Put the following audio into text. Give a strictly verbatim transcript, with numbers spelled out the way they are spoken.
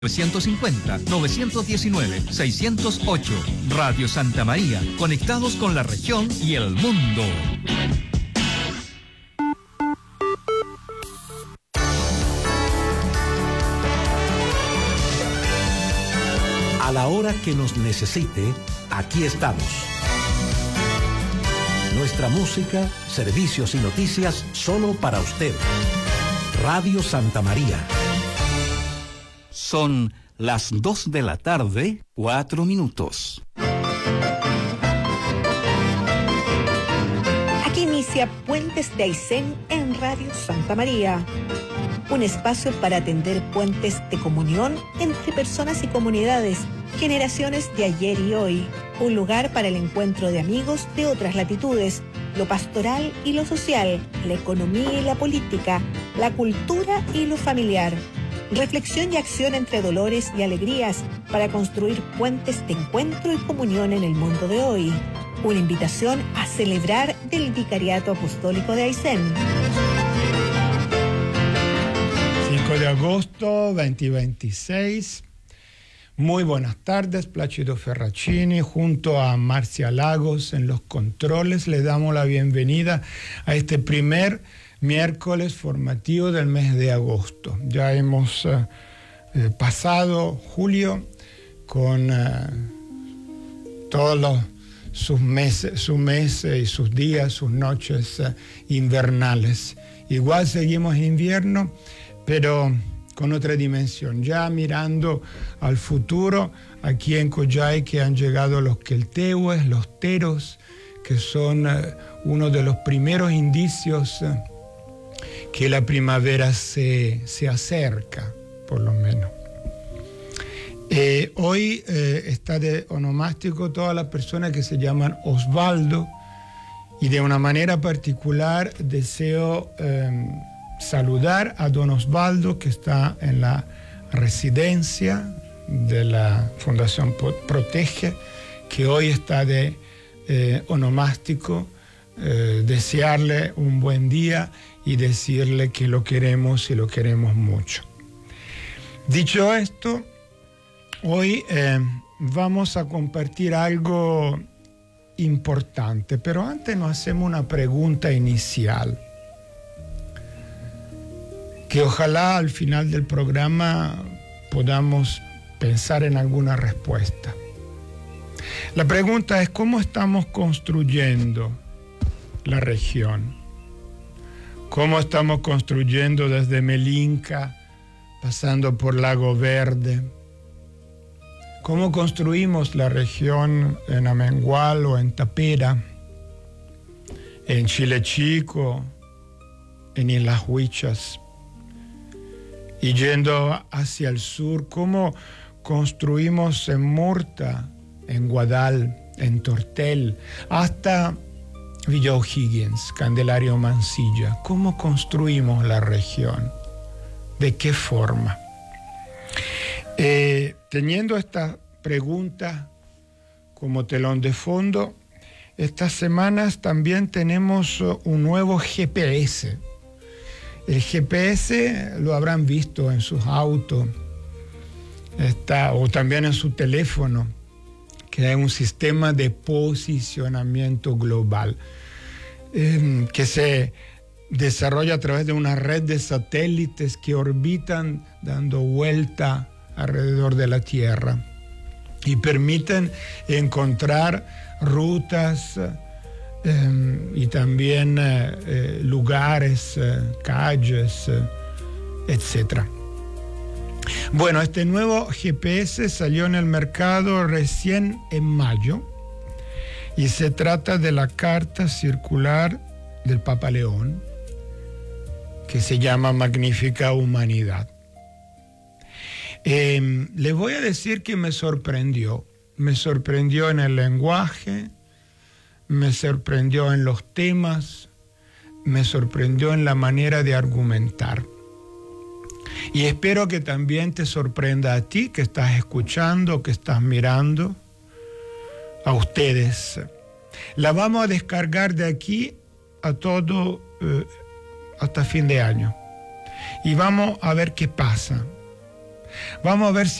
nueve cinco cero, nueve uno nueve, seis cero ocho. Radio Santa María, conectados con la región y el mundo. A la hora que nos necesite, aquí estamos. Nuestra música, servicios y noticias solo para usted. Radio Santa María. Son las dos de la tarde, cuatro minutos. Aquí inicia Puentes de Aysén en Radio Santa María. Un espacio para atender puentes de comunión entre personas y comunidades, generaciones de ayer y hoy. Un lugar para el encuentro de amigos de otras latitudes, lo pastoral y lo social, la economía y la política, la cultura y lo familiar. Reflexión y acción entre dolores y alegrías para construir puentes de encuentro y comunión en el mundo de hoy. Una invitación a celebrar del Vicariato Apostólico de Aysén. cinco de agosto veinte veintiséis. Muy buenas tardes, Plácido Ferracini, junto a Marcia Lagos en los controles. Le damos la bienvenida a este primer miércoles formativo del mes de agosto. Ya hemos uh, eh, pasado julio con uh, todos los, sus meses, sus meses y sus días, sus noches uh, invernales. Igual seguimos en invierno, pero con otra dimensión. Ya mirando al futuro, aquí en Coyhaique han llegado los queltehues, los teros, que son uh, uno de los primeros indicios uh, que la primavera se, se acerca, por lo menos. Eh, hoy eh, está de onomástico todas las personas que se llaman Osvaldo, y de una manera particular deseo eh, saludar a don Osvaldo, que está en la residencia de la Fundación Protege, que hoy está de eh, onomástico, eh, desearle un buen día y decirle que lo queremos y lo queremos mucho. Dicho esto, hoy eh, vamos a compartir algo importante, pero antes nos hacemos una pregunta inicial, que ojalá al final del programa podamos pensar en alguna respuesta. La pregunta es: ¿cómo estamos construyendo la región? ¿Cómo estamos construyendo desde Melinca, pasando por Lago Verde? ¿Cómo construimos la región en Amengual o en Tapera, en Chile Chico, en Islas Huichas? Y yendo hacia el sur, ¿cómo construimos en Murta, en Guadal, en Tortel, hasta Villa O'Higgins, Candelaria o Mansilla? ¿Cómo construimos la región? ¿De qué forma? Eh, teniendo esta pregunta como telón de fondo, estas semanas también tenemos un nuevo G P S. El G P S lo habrán visto en sus autos, está, o también en su teléfono, que es un sistema de posicionamiento global eh, que se desarrolla a través de una red de satélites que orbitan dando vuelta alrededor de la Tierra y permiten encontrar rutas eh, y también eh, eh, lugares, eh, calles, eh, etcétera. Bueno, este nuevo G P S salió en el mercado recién en mayo y se trata de la carta circular del Papa León, que se llama Magnífica Humanidad. Eh, le voy a decir que me sorprendió. Me sorprendió en el lenguaje, me sorprendió en los temas, me sorprendió en la manera de argumentar. Y espero que también te sorprenda a ti que estás escuchando, que estás mirando, a ustedes. La vamos a descargar de aquí a todo, eh, hasta fin de año. Y vamos a ver qué pasa. Vamos a ver si